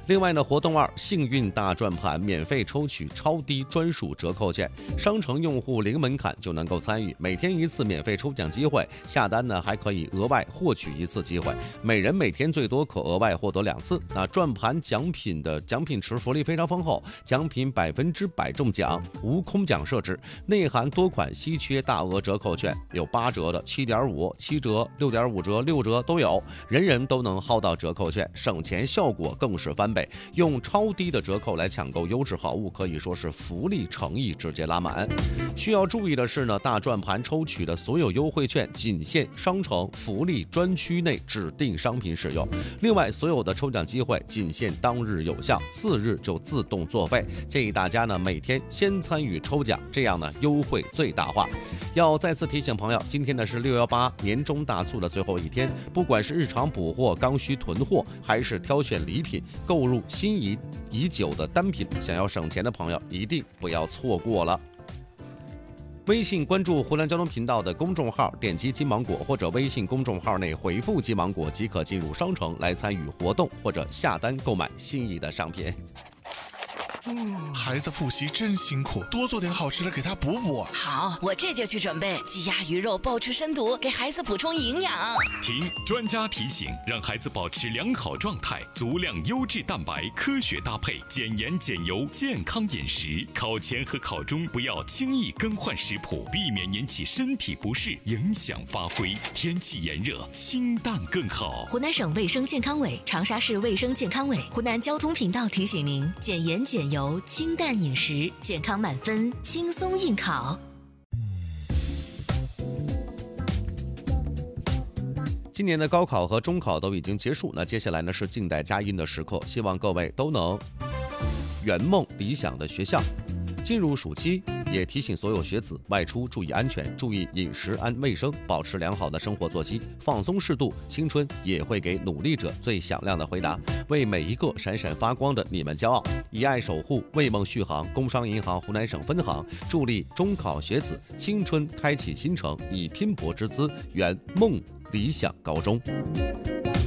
另外呢，活动2幸运大转盘免费抽取超低专属折扣券，商城用户零门槛就能够参与，每天1次免费抽奖机会，下单呢还可以额外获取1次机会，每人每天最多可额外获得2次。那转盘奖品池福利非常丰厚，奖品100%中奖，无空奖设置，内含多款稀缺大额折扣券，有8折的、7.5、7折、6.5折、6折都有，人人都能薅到折扣券，省钱效果更是翻倍。用超低的折扣来抢购优质好物，可以说是福利诚意直接拉满。需要注意的是呢，大转盘抽取的所有优惠券仅限商城福利专区内指定商品使用，另外所有的抽奖机会仅限当日有效，次日就自动作废。建议大家呢每天先参与抽奖，这样呢优惠最大化。要再次提醒朋友，今天呢是618年终大促的最后一天，不管是日常补货、刚需囤货，还是挑选礼品、购入心仪已久的单品，想要省钱的朋友一定不要错过了。微信关注湖南交通频道的公众号，点击金芒果，或者微信公众号内回复金芒果即可进入商城来参与活动或者下单购买心仪的商品。 孩子复习真辛苦，多做点好吃的给他补补。 好，我这就去准备鸡鸭鱼肉，爆吃深读，给孩子补充营养。 听专家提醒，让孩子保持良好状态，足量优质蛋白，科学搭配，减盐减油，健康饮食。考前和考中不要轻易更换食谱，避免引起身体不适，影响发挥。天气炎热，清淡更好。 湖南省卫生健康委、长沙市卫生健康委、湖南交通频道提醒您：减盐减油，清淡饮食，健康满分，轻松应考。 今年的高考和中考都已经结束，那接下来呢是静待佳音的时刻，希望各位都能圆梦理想的学校。进入暑期，也提醒所有学子外出注意安全，注意饮食卫生，保持良好的生活作息，放松适度，青春也会给努力者最响亮的回答。为每一个闪闪发光的你们骄傲，以爱守护，为梦续航。工商银行湖南省分行助力中考学子青春开启新程，以拼搏之姿圆梦理想高中。